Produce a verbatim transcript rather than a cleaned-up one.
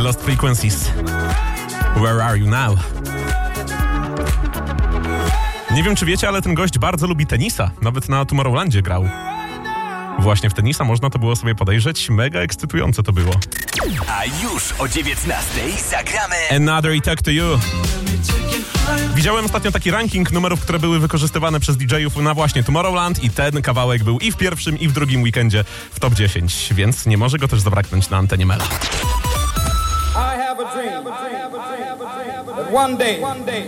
Lost Frequencies. Where are you now? Nie wiem, czy wiecie, ale ten gość bardzo lubi tenisa. Nawet na Tomorrowlandzie grał. Właśnie w tenisa można to było sobie podejrzeć. Mega ekscytujące to było. A już o dziewiętnastej zagramy Another I Talk to You. Widziałem ostatnio taki ranking numerów, które były wykorzystywane przez didżejów na właśnie Tomorrowland i ten kawałek był i w pierwszym, i w drugim weekendzie w top dziesięć, więc nie może go też zabraknąć na antenie Mela. I have a dream that one day